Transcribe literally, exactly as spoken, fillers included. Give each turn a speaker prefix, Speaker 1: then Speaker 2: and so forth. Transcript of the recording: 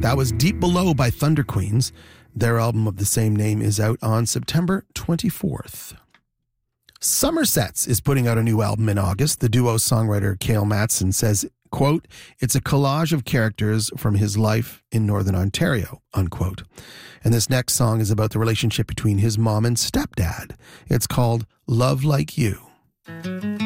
Speaker 1: That was Deep Below by Thunder Queens. Their album of the same name is out on September twenty-fourth. Somersets is putting out a new album in August. The duo songwriter Cale Matson says, quote, "It's a collage of characters from his life in Northern Ontario," unquote. And this next song is about the relationship between his mom and stepdad. It's called Love Like You.